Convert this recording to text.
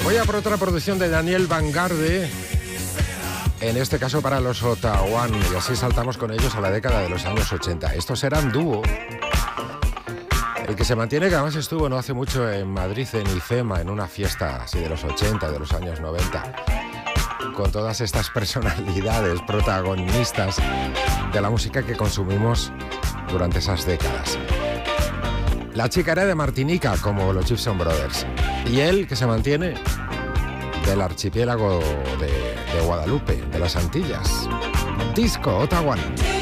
Voy a por otra producción de Daniel Vanguarde, en este caso para los Otawan, y así saltamos con ellos a la década de los años 80. Estos eran dúo. El que se mantiene, que además estuvo no hace mucho en Madrid, en IFEMA, en una fiesta así de los 80, de los años 90, con todas estas personalidades protagonistas de la música que consumimos durante esas décadas. La chica era de Martinica, como los Gibson Brothers, y él, que se mantiene, del archipiélago de Guadalupe, de las Antillas. Disco Otawan.